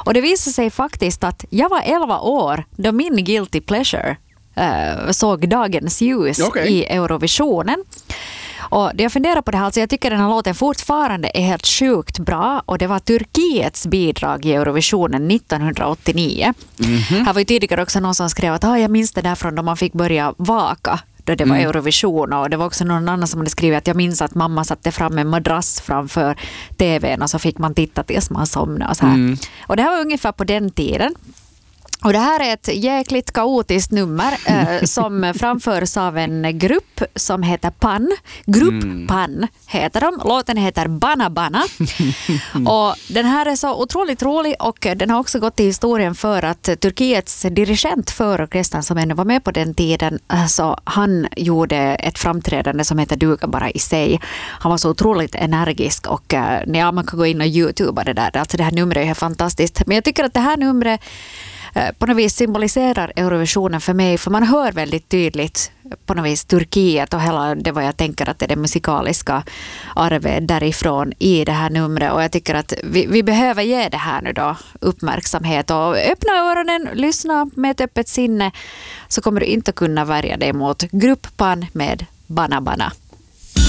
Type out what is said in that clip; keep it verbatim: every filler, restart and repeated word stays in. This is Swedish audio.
Och det visade sig faktiskt att jag var elva år då min guilty pleasure uh, såg dagens ljus okay. i Eurovisionen. Och jag funderar på det här, alltså jag tycker den här låten fortfarande är helt sjukt bra, och det var Turkiets bidrag i Eurovisionen nittonhundraåttionio. Mm-hmm. Här var ju tidigare också någon som skrev att ah, jag minns det där från då man fick börja vaka då det var mm. Eurovision, och det var också någon annan som hade skrivit att jag minns att mamma satte fram en madrass framför tvn och så fick man titta tills man somnade och så här. Mm. Och det här var ungefär på den tiden. Och det här är ett jäkligt kaotiskt nummer eh, som framförs av en grupp som heter Pan. Grupp mm. Pan heter de. Låten heter Bana Bana. Och den här är så otroligt rolig, och den har också gått i historien för att Turkiets dirigent för orkestern som ännu var med på den tiden, så han gjorde ett framträdande som heter Duga bara i sig. Han var så otroligt energisk, och ja, man kan gå in och YouTubea det där. Alltså det här numret är helt fantastiskt. Men jag tycker att det här numret på något vis symboliserar Eurovisionen för mig, för man hör väldigt tydligt på något vis Turkiet och hela det vad jag tänker att det är det musikaliska arvet därifrån i det här numret, och jag tycker att vi, vi behöver ge det här nu då uppmärksamhet och öppna öronen, lyssna med ett öppet sinne, så kommer du inte kunna värja dig mot Grupp Pan med Bana Bana.